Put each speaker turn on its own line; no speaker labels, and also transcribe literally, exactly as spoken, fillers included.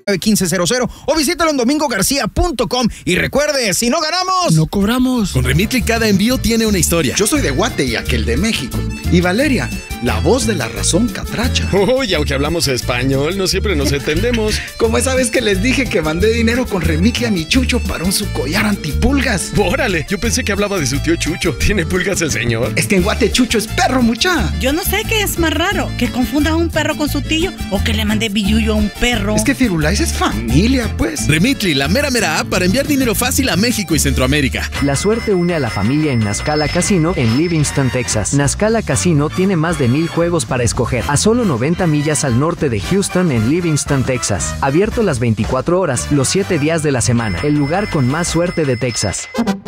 uno cinco cero cero o visítalo en domingo garcía punto com. Y recuerde, si no ganamos,
no cobramos.
Con Remitly cada envío tiene una historia.
Yo soy de Guate y aquel de México. Y Valeria, la voz de la razón catracha.
Uy, aunque hablamos español, no siempre nos entendemos.
Como esa vez que les dije que mandé dinero con Remitly a mi Chucho para un su collar antipulgas.
Órale, yo pensé que hablaba de su tío Chucho. ¿Tiene pulgas el señor?
Es que en Guate Chucho es perro, mucha.
Yo no sé qué es más raro, que confunda a un perro con su tío o que le mande billullo a un perro.
Es que Firulais es familia, pues.
Remitly, la mera mera app para enviar dinero fácil a México y Centroamérica.
La suerte une a la familia en Nascala Casino en Livingston, Texas. Nascala Casino tiene más de mil juegos para escoger, a solo noventa millas al norte de Houston en Livingston, Texas. Abierto las veinticuatro horas, los siete días de la semana. El lugar con más suerte de Texas.